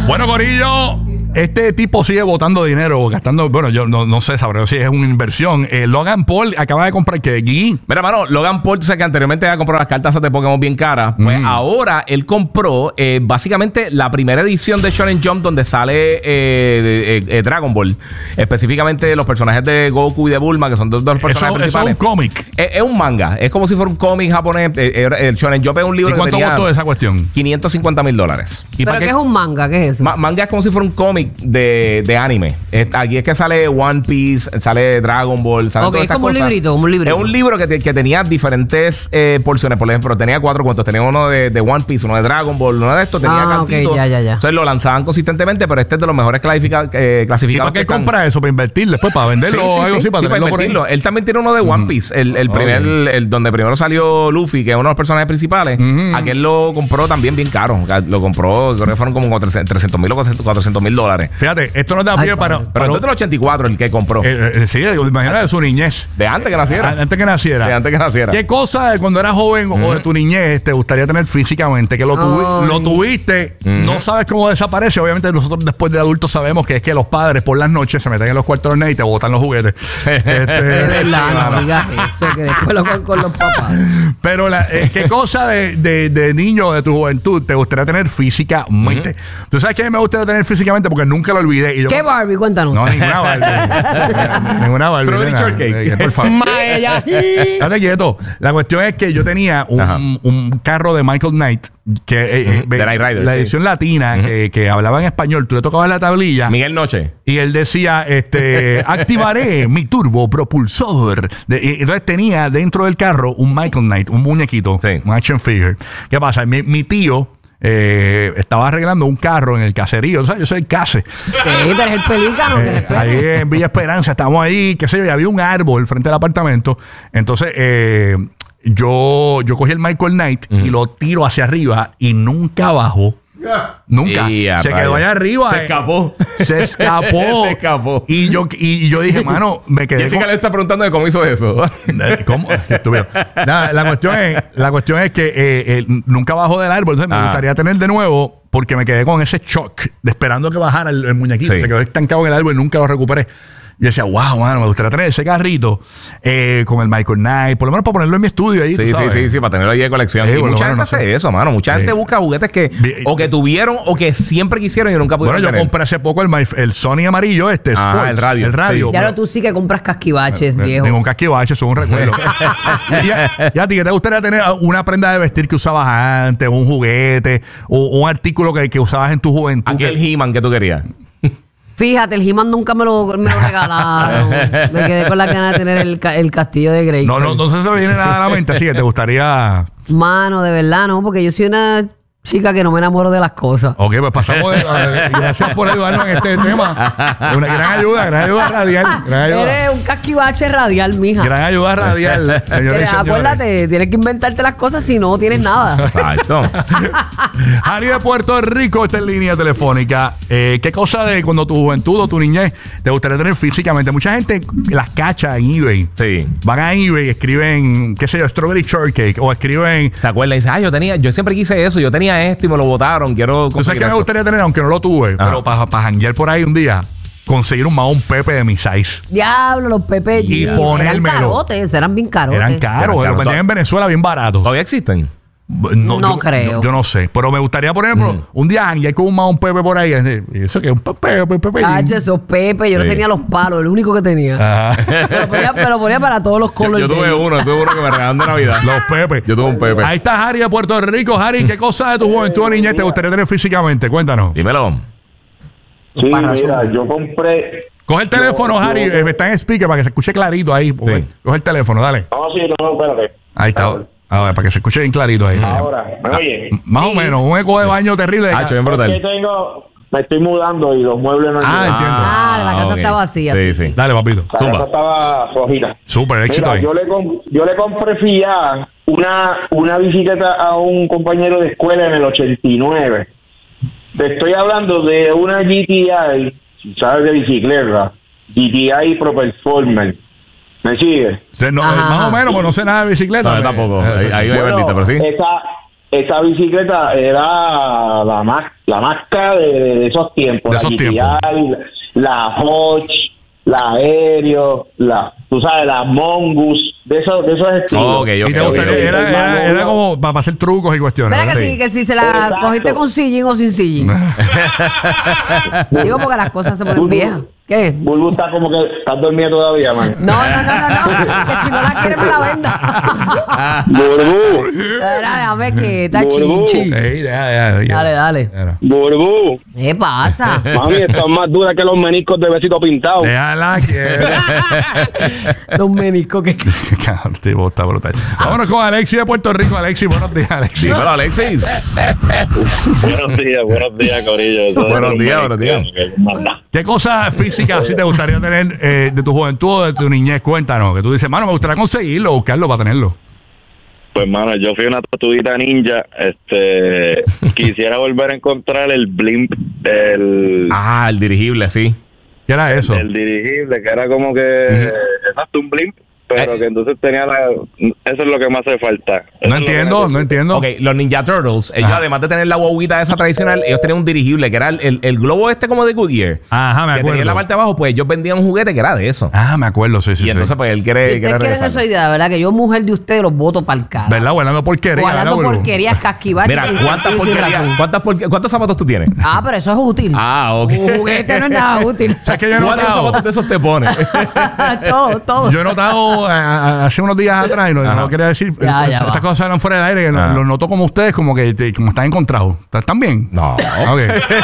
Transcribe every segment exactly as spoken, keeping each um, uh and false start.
Bueno, corillo, este tipo sigue botando dinero, gastando, bueno, yo no, no sé, sabré si es una inversión. Eh, Logan Paul acaba de comprar, ¿qué? Gui. Mira, mano, Logan Paul, tú sabes que anteriormente había comprado las cartas de Pokémon bien caras. Pues mm. ahora él compró eh, básicamente la primera edición de Shonen Jump donde sale eh, eh, eh, Dragon Ball. Específicamente los personajes de Goku y de Bulma, que son dos de los personajes eso, principales. Eso es un cómic. Es, es un manga. Es como si fuera un cómic japonés. Eh, el Shonen Jump es un libro ¿Y cuánto que costó esa cuestión? quinientos cincuenta mil dólares. ¿Pero qué, qué es un manga? ¿Qué es eso? Ma manga es como si fuera un cómic de, de anime. Es, aquí es que sale One Piece, sale Dragon Ball, sale okay, todas es como cosas. un librito, como un librito. Es un libro que, te, que tenía diferentes eh, porciones. Por ejemplo, tenía cuatro cuentos. Tenía uno de, de One Piece, uno de Dragon Ball, uno de estos. Tenía ah, cantitos. Okay, ya, ya, ya. Entonces lo lanzaban consistentemente, pero este es de los mejores clasifica, eh, clasificados. ¿Y para qué compra eso? ¿Para invertir después? ¿Para venderlo sí, sí, o algo sí, así? ¿Para, sí, para invertirlo? Él también tiene uno de One Piece. El, el primer, okay. el, donde primero salió Luffy, que es uno de los personajes principales. Uh-huh. Aquel lo compró también bien caro. Lo compró, creo que fueron como trescientos mil o cuatrocientos mil dólares. Fíjate, esto nos da pie para... Pero para entonces del ochenta y cuatro el que compró. Eh, eh, sí, imagínate de su niñez. De antes que naciera. A, antes que naciera. De antes que naciera. ¿Qué cosa de cuando eras joven uh-huh. o de tu niñez te gustaría tener físicamente? Que lo, tuvi lo tuviste, uh-huh. no sabes cómo desaparece. Obviamente nosotros después de adultos sabemos que es que los padres por las noches se meten en los cuartos de y te botan los juguetes. Sí. Este, es verdad, no digas eso, que después lo con, con los papás. Pero la, eh, ¿qué cosa de, de, de niño de tu juventud te gustaría tener físicamente? Uh-huh. ¿Tú sabes qué me gustaría tener físicamente? Porque nunca lo olvidé. Y yo, ¿qué Barbie? Cuéntanos. No, ninguna Barbie. ninguna Barbie. Strawberry shortcake. Por favor. Date quieto. La cuestión es que yo tenía un, un carro de Michael Knight, que eh, uh-huh. eh, Night Rider, la edición sí. latina, uh-huh. que, que hablaba en español. Tú le tocabas la tablilla. Miguel Noche. Y él decía, este, activaré mi turbo propulsor. De, y, entonces tenía dentro del carro un Michael Knight, un muñequito, sí. un action figure. ¿Qué pasa? Mi, mi tío Eh, estaba arreglando un carro en el caserío. O sea, yo soy el case. Sí, eres el pelícano que eh, ahí en Villa Esperanza, estábamos ahí, qué sé yo, y había un árbol frente al apartamento. Entonces, eh, yo, yo cogí el Michael Knight uh-huh. y lo tiro hacia arriba y nunca bajó. Yeah. Nunca. Y se raya. quedó allá arriba. Se eh. escapó. Se escapó. Se escapó. Y yo, y, y yo dije, mano, me quedé. Jessica con... le está preguntando de cómo hizo eso. ¿Cómo? Nada, la cuestión es, la cuestión es que eh, eh, nunca bajó del árbol. Entonces ah. me gustaría tener de nuevo, porque me quedé con ese shock de esperando que bajara el, el muñequito. Sí. Se quedó estancado en el árbol y nunca lo recuperé. Yo decía, wow, mano, me gustaría tener ese carrito eh, con el Michael Knight, por lo menos para ponerlo en mi estudio ahí. Sí, sí, sí, sí, para tenerlo ahí de colección. Sí, y mucha gente no hace sé. eso, mano. Mucha sí. gente busca juguetes que Bien, o que tuvieron o que siempre quisieron y nunca pudieron Bueno, yo tener. compré hace poco el, el Sony amarillo este, ah, Sports, el radio. El radio. Sí. Ya tú sí que compras casquivaches, me, viejo. Ningún casquivache, eso es un recuerdo. y, a, y a ti, ¿que te gustaría tener una prenda de vestir que usabas antes, un juguete, o un artículo que, que usabas en tu juventud? Aquel que... He-Man que tú querías. Fíjate, el He-Man nunca me lo, me lo regalaron. Me quedé con la ganas de tener el, el castillo de Grey. No, no, no se me viene nada a la mente. Así que te gustaría... Mano, de verdad, no, porque yo soy una chica que no me enamoro de las cosas. Ok, pues pasamos de, uh, gracias por ayudarnos en este tema. Una gran ayuda, gran ayuda radial. Gran ayuda. Eres un casquivache radial, mija. Gran ayuda radial. Señores, acuérdate, tienes que inventarte las cosas si no tienes nada. Exacto. Ari de Puerto Rico está en línea telefónica. Eh, ¿Qué cosa de cuando tu juventud o tu niñez te gustaría tener físicamente? Mucha gente las cacha en eBay. Sí. Van a eBay, escriben, qué sé yo, Strawberry Shortcake o escriben... ¿Se acuerdan? Y dicen, ah, yo tenía, yo siempre quise eso, yo tenía esto y me lo botaron, quiero conseguir. ¿Tú sabes qué me gustaría tener, aunque no lo tuve? Ajá. Pero para pa janguear por ahí un día, conseguir un Mahón Pepe de mi size. Diablo, los Pepe y ponérmelo. Eran carotes, eran bien carotes. Eran caros, los vendían en Venezuela bien baratos. ¿Todavía existen? No, no yo, creo. Yo, yo no sé. Pero me gustaría, por ejemplo, mm. un día janguear con un Mahón Pepe por ahí. Y eso que es un Pepe, Pepe, Pepe. Ah, esos Pepe, yo sí. no tenía los palos, el único que tenía. Me lo ponía, me lo ponía para todos los colores. Yo, yo tuve uno, tuve uno que me regalaron de Navidad. Los Pepe. Yo tuve un Pepe. Ahí está Harry de Puerto Rico. Harry, ¿qué cosa de tu juventud o niñez te gustaría tener físicamente? Cuéntanos. Dímelo. Sí, mira, yo compré... Coge el teléfono, yo, Harry. Yo... Eh, está en speaker para que se escuche clarito ahí. Sí. Coge el teléfono, dale. No, sí, no, espérate. Ahí está. A ver, para que se escuche bien clarito ahí. Ahora, ¿me oye? Más sí. o menos, un eco de baño terrible. Ah, bien brutal. Es que tengo, me estoy mudando y los muebles no Ah, entiendo. Ah, la casa okay. está vacía. Sí, sí. Dale, papito. La Zumba. casa estaba flojita. Súper, éxito Mira, ahí. Yo le, yo le compré fía una, una bicicleta a un compañero de escuela en el ochenta y nueve. Te estoy hablando de una G T I, ¿sabes? De bicicleta. G T I Pro Performer. ¿Me sigue? Se, no, más o menos, pues no sé nada de bicicleta. No, yo tampoco. Ahí, ahí bueno, me pero sí. Esa, esa bicicleta era la más la máscara de, de esos tiempos. De la esos G T I, tiempos. la Hodge, la Aéreo, la, tú sabes, la Mongoose, de esos, de esos estilos. Oh, ok, ok, Y te ok, gustaría, ok. era, era, era como para hacer trucos y cuestiones. Mira que ¿verdad? sí, que si se la Exacto. cogiste con sillín o sin sillín. Digo porque las cosas se ponen viejas. ¿Qué? Bulbu está como que estás dormida todavía, man. No, no, no, no, no. Que si no la quieres me la venda. Burbu, Era, déjame que está Burbu. chinchi. Ey, ya, ya, ya. Dale, dale. Era. Burbu. ¿Qué pasa? Mami, estás más dura que los meniscos de besito pintado. Déjala quieta. Los meniscos que... Cabrón, tipo, está brutal. Vámonos con Alexis de Puerto Rico. Alexis, buenos días, Alexis. Dímelo, Alexis. Buenos días, buenos días, Corillo. Buenos días, buenos días. ¿Qué cosas físicas sí te gustaría tener eh, de tu juventud o de tu niñez? Cuéntanos. Que tú dices, mano, me gustaría conseguirlo, buscarlo para tenerlo. Pues, mano, yo fui una tortuguita ninja. Este, quisiera volver a encontrar el blimp, el, Ah, el dirigible, sí. ¿Qué era eso? el dirigible, que era como que, exacto, un blimp, pero Eh. que entonces tenía la, eso es lo que me hace falta. Eso No es lo que entiendo, necesito. no entiendo. Ok, los Ninja Turtles, ellos Ajá. además de tener la guaguita esa tradicional, ellos tenían un dirigible que era el, el, el globo este como de Goodyear. Ajá, me Que tenía en la acuerdo. parte de abajo, pues ellos vendían un juguete que era de eso. Ah, me acuerdo, sí, sí, y entonces, sí. pues él Y quiere, ustedes quiere quieren regresar. esa idea, ¿verdad? Que yo, mujer de ustedes, los voto para el cara. ¿Verdad? Hablando porquería. O hablando ¿verdad, Burbu? porquerías, casquivaches. Mira, sin ¿cuántas sentido y sin porquerías? razón. ¿Cuántas porque- ¿Cuántos zapatos tú tienes? Ah, pero eso es útil. Ah, ok. Un juguete no es nada útil. ¿Sabes qué yo he ¿Cuántos notado? zapatos de esos te pones? todo, todo. Yo he notado a- a- hace unos días atrás, y no, Ajá. no quería decir, Ya, est- ya estas va. cosas eran fuera del aire, que Ajá. lo, lo noto como ustedes, como que te- como están encontrados. ¿Están bien? No. Ok.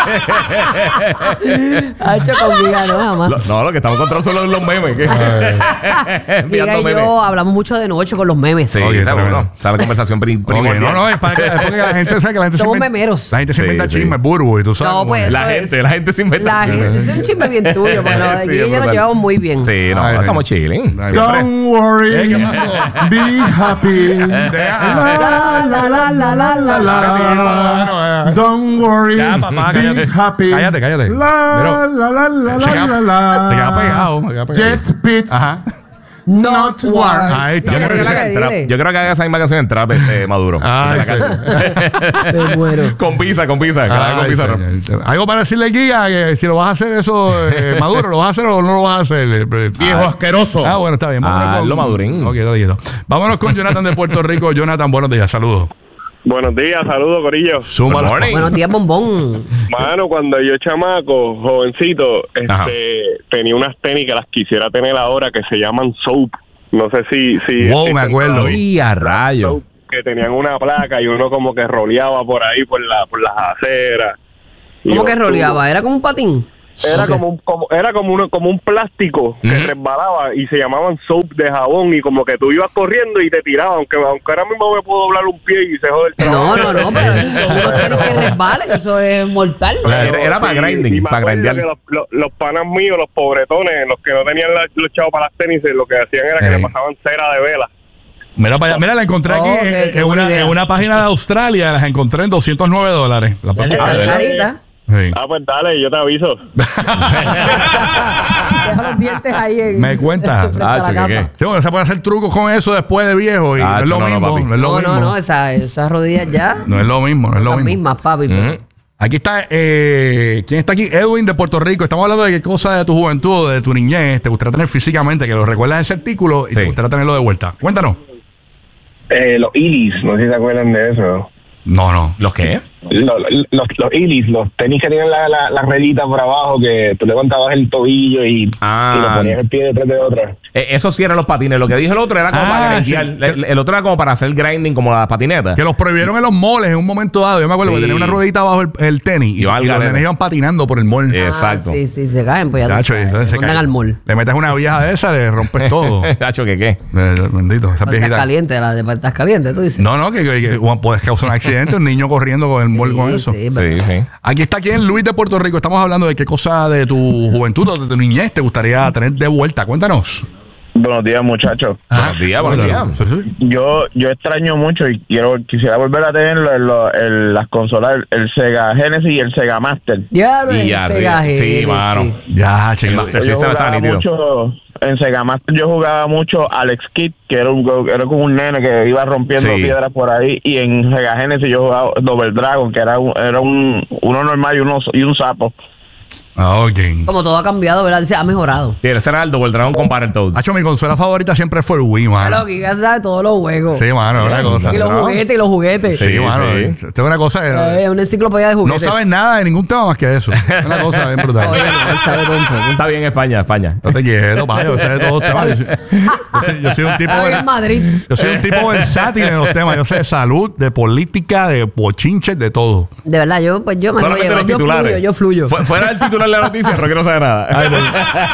Ha hecho conmigo, no, jamás. Lo- no, lo que estamos encontrando son los, los memes. que- Diga Enviando y memes. yo hablamos mucho de noche con los memes. Sí, Ok, seguro. tremendo. Esa es la conversación prim- Ok, primordial. no, no, es para que, es porque la gente sabe que la gente Somos se inventa- memeros. La gente se Sí, inventa sí. chismes, Burbu, y tú sabes. No, cómo pues, es. La Eso gente, es- la gente se inventa. La gente, ese es un chisme bien tuyo, pero Sí, aquí es yo nos brutal. llevamos muy bien. Sí, no, Ay, estamos chilling. Ay, Siempre. Don't worry, Eh, ¿qué pasó? be happy. Deja- La, la, la, la, la, la, la. La, don't worry, Ya, papá, be cállate. happy. Cállate, cállate. La, Pero- la, la, la, Se queda- la, la, te queda pegado, me queda pegado. Yes, Pitts. Ajá. Not worry. Ahí está. Yo creo, que Dile, la haga en trap. dile. Yo creo que haga esa misma canción en trap, este, Maduro. Ah, En la sí. canción. Me muero. Con pizza, con pizza. que la haga con Ay, pizza. señor. Algo para decirle al guía que si lo vas a hacer eso, eh, Maduro, ¿lo vas a hacer o no lo vas a hacer? Eh, Viejo asqueroso. Ah, bueno, está bien. Ah, Vámonos con- lo madurín. Ok, está quieto. Vámonos con Jonathan de Puerto Rico. Jonathan, buenos días, saludos. Buenos días, saludos, Corillo. Súmalo. Good morning. Buenos días, bombón. Mano, cuando yo chamaco, jovencito, Ajá. este, tenía unas tenis que las quisiera tener ahora que se llaman Soap. No sé si... si Wow, existen me acuerdo. todavía. Y a rayo. Soap, que tenían una placa y uno como que roleaba por ahí, por la por las aceras. Y ¿Cómo yo que estuve- roleaba? ¿Era como un patín? Era Ok. como un, como, era como uno, como un plástico que Ujú. resbalaba y se llamaban soap de jabón y como que tú ibas corriendo y te tiraba, aunque, aunque ahora mismo me puedo doblar un pie y se jode el No, trabajo. no, no, pero eso son unos tenis que resbalen, eso es mortal. Era, era para Y- grinding, y me para acuerdo grindear. que los, los, los panas míos, los pobretones, los que no tenían la- los chavos para las tenis, lo que hacían era que Ey. le pasaban cera de vela. Mira, para allá. Mira, la encontré aquí Ok, en, qué en buena una, idea. en una página de Australia. Las encontré en doscientos nueve dólares. La Ya le parte- Ah, está ¿verdad? carita. Sí. Ah, pues dale, yo te aviso. Deja los dientes ahí en, Me cuenta. frente a Ah, la che, casa. ¿qué, qué? Sí, bueno, se puede hacer trucos con eso después de viejo y Ah, no es lo no, no, mismo. papi. No es lo No, mismo. no, no, esa- esas rodillas ya. No es lo mismo, no es lo Las mismo. mismas, papi. Ujú. Aquí está, eh, ¿quién está aquí? Edwin de Puerto Rico. Estamos hablando de qué cosa de tu juventud, de tu niñez, te gustaría tener físicamente, que lo recuerdas ese artículo y Sí. te gustaría tenerlo de vuelta. Cuéntanos. Eh, los Ilis, no sé si se acuerdan de eso. No, no. ¿Los qué? Los, los, los Ilis, los tenis que tienen la, la, la redita por abajo, que tú levantabas el tobillo y, Ah. y le ponías el pie detrás de otra. Eh, eso sí eran los patines. Lo que dijo el otro era como Ah, para sí. grindear. El, el otro era como para hacer grinding, como las patinetas. Que los prohibieron en los moles en un momento dado. Yo me acuerdo Sí. que tenía una ruedita bajo el, el tenis y, Iban al y los garete. nenes iban patinando por el mall. Eh, Exacto. Ah, sí, sí, se caen, pues ya Chacho, tú y sabes, entonces se se mandan cae. al mall. Le metes una vieja de esa, le rompes todo. Eh, Tacho, ¿qué qué? Bendito, esas Patitas viejitas. calientes, las de patitas calientes, tú dices. No, no, que, que, que puedes causar un accidente, un niño corriendo con el mall con Sí, eso. sí, verdad. Sí, sí. Aquí está quien, Luis de Puerto Rico. Estamos hablando de qué cosa de tu juventud o de tu niñez te gustaría tener de vuelta. Cuéntanos. Buenos días, muchachos. Buenos días, buenos días. Sí, sí. Yo yo extraño mucho y quiero quisiera volver a tener lo- lo- el- las consolas, el, el Sega Genesis y el Sega Master. Diablo, Y el arriba. Sega Sí, Genesis. mano. Ya, El chequeo. Master Yo System está jugaba nítido. mucho en Sega Master, yo jugaba mucho Alex Kidd, que era un era como un nene que iba rompiendo Sí. piedras por ahí, y en Sega Genesis yo jugaba Double Dragon, que era un, era un uno normal y uno y un sapo. Ah, ok. Como todo ha cambiado, ¿verdad? Se ha mejorado. Sí, ese era el Double Dragon con Battletoads. Hacho, mi consola favorita siempre fue el Wii, Lo mano. que ya sabe todos los juegos. Sí, mano, es una cosa. Y los juguetes, y los juguetes. Sí, Sí, mano. sí. Esto es una cosa. Eh, eh, una enciclopedia de no juguetes. sabes nada de ningún tema más que eso. Es una cosa bien brutal. Oye, no, él sabe todo un poco. Está bien España, España. No te quiero, pa, yo sé de todos los temas. Yo soy, yo soy- yo soy un tipo Ah, en ver- Madrid. yo soy un tipo versátil en los temas. Yo sé de salud, de política, de bochinches, de todo. De verdad, yo, pues yo me Solamente los yo titulares. fluyo, yo fluyo. Fu- fuera del titular de la noticia, Roque no sabe nada. Ay, pues,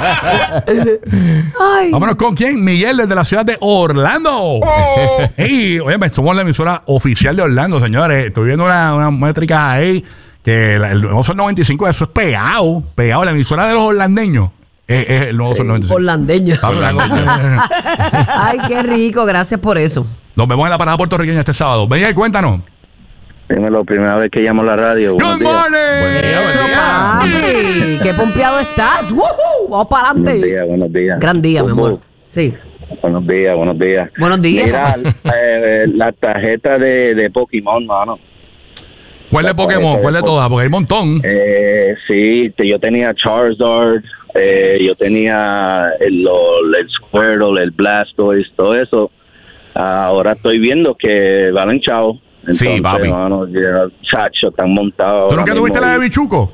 Ay. vámonos con quién. Miguel desde la ciudad de Orlando. Ey, oye, me somos la emisora oficial de Orlando, señores. Estoy viendo una, una métrica ahí que la- el nuevo Sol noventa y cinco, eso es pegado, pegado. La emisora de los orlandeños es, es el nuevo Sol noventa y cinco. Orlandeño. Ah, una cosa. Ay, qué rico, gracias por eso. Nos vemos en la parada puertorriqueña este sábado. Miguel, cuéntanos. Dímelo, primera vez que llamo a la radio. Good Buenos días. morning. Buen día, buen Eso, día. papi. Qué pompeado estás. ¡Woohoo! Vamos para Buenos adelante. días, buenos días. Gran día, mi amor. Uh, Sí. Buenos días, buenos días. Buenos días. Mira, eh, la tarjeta de, de Pokémon, mano. ¿Cuál de Pokémon? ¿Cuál de todas? Porque hay un montón. Eh, sí, te- yo tenía Charizard, eh, yo tenía el, lo- el Squirtle, el Blastoise, todo eso. Ahora estoy viendo que valen chao. Sí, Entonces, papi. mano, ya, chacho, están montados. ¿Tú nunca ahora tuviste mismo la de y- Bichuco?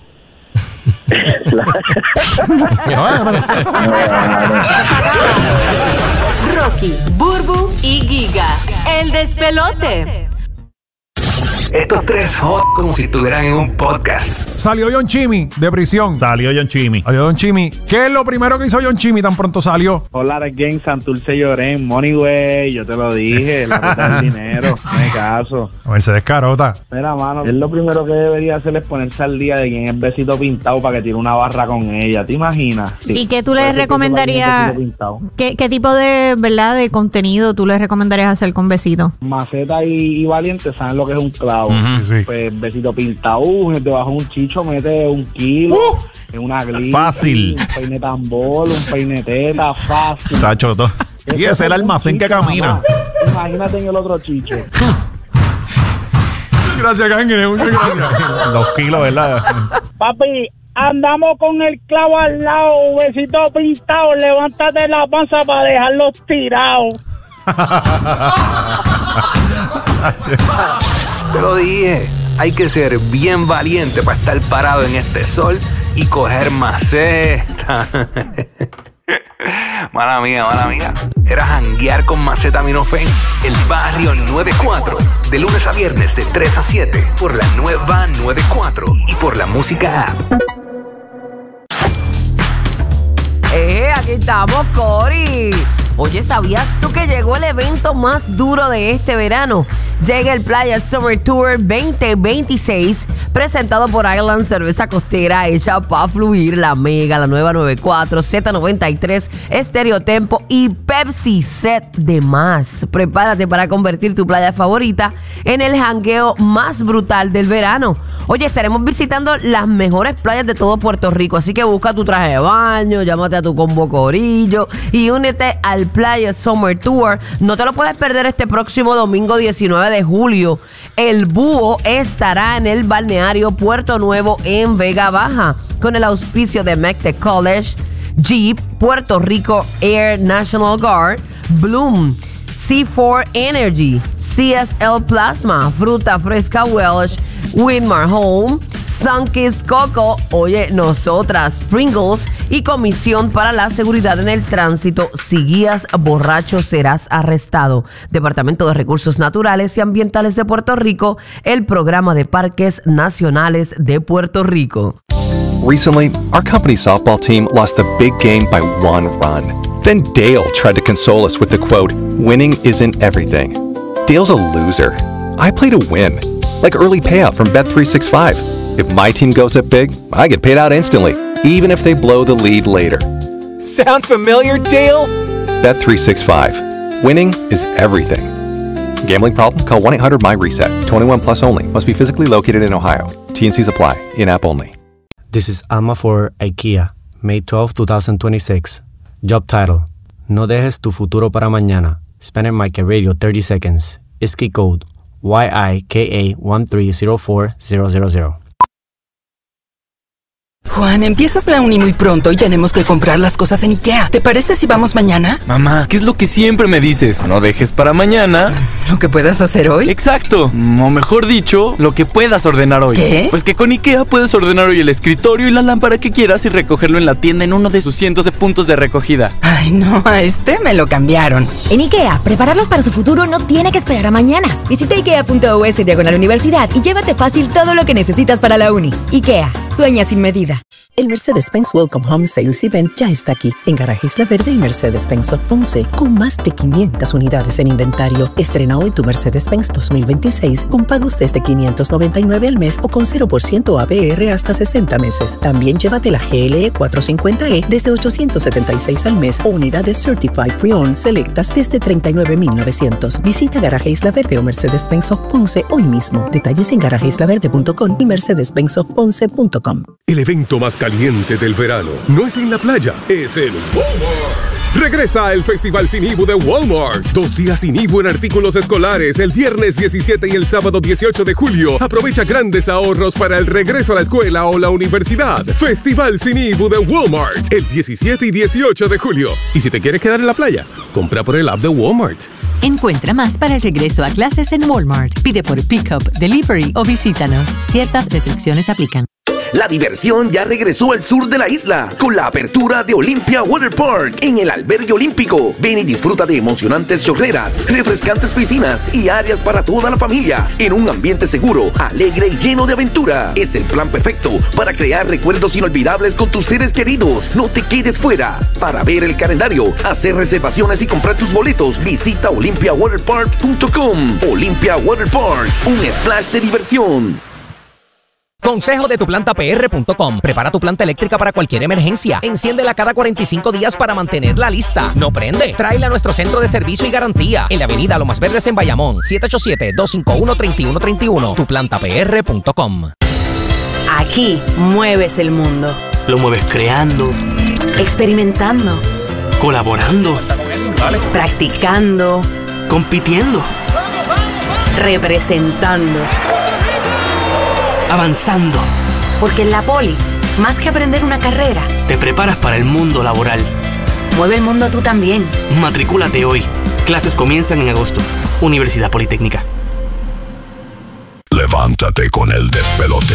Rocky, Burbu y Giga. El despelote. Estos tres hot como si estuvieran en un podcast. Salió John Chimmy de prisión. Salió John Chimmy. Salió John Chimmy. ¿Qué es lo primero que hizo John Chimmy tan pronto salió? Hola, again, Santurce Llorén, Money Way, yo te lo dije, la ruta del dinero, no hay caso. A ver, se descarota. Mira, mano, él lo primero que debería hacer es ponerse al día de quién es Besito Pintado para que tire una barra con ella, ¿te imaginas? ¿Y qué tú le Puede ser que recomendarías? tú la tienes Besito Pintado. ¿Qué, qué tipo de, verdad, de contenido tú le recomendarías hacer con Besito? Maceta y, y Valiente saben lo que es un clavo. Sí, sí. Pues Besito Pintado, debajo de un chicho mete un kilo, en una glitch, Fácil. un peine tambor, un peine teta, fácil. Chacho, to- y ese es el almacén que camina. Imagínate en el otro chicho. Gracias, Cangre. Muchas gracias. Los kilos, ¿verdad? Papi, andamos con el clavo al lado, Besito Pintado, levántate la panza para dejarlos tirados. Te lo dije, hay que ser bien valiente para estar parado en este sol y coger maceta. Mala mía, mala mía. Era janguear con Macetaminofen, el barrio noventa y cuatro. De lunes a viernes de tres a siete por la nueva noventa y cuatro y por la música app. Eh, aquí estamos, Cory. Oye, ¿sabías tú que llegó el evento más duro de este verano? Llega el Playa Summer Tour veinte veintiséis, presentado por Island Cerveza Costera, hecha para fluir, la Mega, la nueva noventa y cuatro, Z noventa y tres, Estéreo Tempo y Pepsi Set de más. Prepárate para convertir tu playa favorita en el jangueo más brutal del verano. Oye, estaremos visitando las mejores playas de todo Puerto Rico, así que busca tu traje de baño, llámate a tu combo corillo y únete al Playa Summer Tour. No te lo puedes perder este próximo domingo diecinueve de julio. El Búho estará en el balneario Puerto Nuevo en Vega Baja con el auspicio de MECTE College, Jeep, Puerto Rico Air National Guard, Bloom, C cuatro Energy, C S L Plasma, Fruta Fresca Welsh, Winmar Home, Sunkist Coco, oye, nosotras, Pringles y Comisión para la Seguridad en el Tránsito. Si guías borracho serás arrestado. Departamento de Recursos Naturales y Ambientales de Puerto Rico, el Programa de Parques Nacionales de Puerto Rico. Recently, our company's softball team lost the big game by one run. Then Dale tried to console us with the quote, "Winning isn't everything." Dale's a loser. I play to win. Like early payout from Bet three sixty-five. If my team goes up big, I get paid out instantly, even if they blow the lead later. Sound familiar, Dale? Bet three sixty-five. Winning is everything. Gambling problem? Call one eight hundred my reset. twenty-one plus only. Must be physically located in Ohio. T and Cs apply. In-app only. This is Alma for IKEA, May twelfth, twenty twenty-six. Job title: No dejes tu futuro para mañana. Spanish Mike Radio thirty seconds. I S K I code Y I K A one three zero four zero zero zero. Juan, empiezas la uni muy pronto y tenemos que comprar las cosas en IKEA. ¿Te parece si vamos mañana? Mamá, ¿qué es lo que siempre me dices? No dejes para mañana ¿Lo que puedas hacer hoy? Exacto, o mejor dicho, lo que puedas ordenar hoy. ¿Qué? Pues que con IKEA puedes ordenar hoy el escritorio y la lámpara que quieras y recogerlo en la tienda en uno de sus cientos de puntos de recogida. Ay, no, a este me lo cambiaron. En IKEA, prepararlos para su futuro no tiene que esperar a mañana. Visita ikea.us diagonal universidad y llévate fácil todo lo que necesitas para la uni. IKEA, sueña sin medida. El Mercedes-Benz Welcome Home Sales Event ya está aquí en Garaje Isla Verde y Mercedes-Benz of Ponce, con más de quinientas unidades en inventario. Estrena hoy tu Mercedes-Benz dos mil veintiséis con pagos desde quinientos noventa y nueve al mes o con cero por ciento A P R hasta sesenta meses. También llévate la G L E cuatrocientos cincuenta E desde ochocientos setenta y seis al mes o unidades Certified Pre-Owned selectas desde treinta y nueve mil novecientos. Visita Garaje Isla Verde o Mercedes-Benz of Ponce hoy mismo. Detalles en garaje isla verde punto com y mercedes benz of ponce punto com. El evento más caliente del verano no es en la playa, es en Walmart. Regresa el Festival Sin I V U de Walmart. Dos días sin I V U en artículos escolares el viernes diecisiete y el sábado dieciocho de julio. Aprovecha grandes ahorros para el regreso a la escuela o la universidad. Festival Sin I V U de Walmart el diecisiete y dieciocho de julio. Y si te quieres quedar en la playa, compra por el app de Walmart. Encuentra más para el regreso a clases en Walmart. Pide por Pickup, Delivery o visítanos. Ciertas restricciones aplican. La diversión ya regresó al sur de la isla con la apertura de Olympia Water Park en el albergue olímpico. Ven y disfruta de emocionantes chorreras, refrescantes piscinas y áreas para toda la familia en un ambiente seguro, alegre y lleno de aventura. Es el plan perfecto para crear recuerdos inolvidables con tus seres queridos. No te quedes fuera. Para ver el calendario, hacer reservaciones y comprar tus boletos, visita olympia water park punto com. Olympia Water Park, un splash de diversión. Consejo de tu planta P R punto com. Prepara tu planta eléctrica para cualquier emergencia. Enciéndela cada cuarenta y cinco días para mantenerla lista. No prende. Tráela a nuestro centro de servicio y garantía. En la avenida Lomas Verdes en Bayamón. siete ocho siete, dos cinco uno, tres uno tres uno. tu planta P R punto com. Aquí mueves el mundo. Lo mueves creando, experimentando, colaborando, practicando, compitiendo, representando, avanzando. Porque en la Poli, más que aprender una carrera, te preparas para el mundo laboral. Mueve el mundo tú también. Matricúlate hoy. Clases comienzan en agosto. Universidad Politécnica. Levántate con el despelote.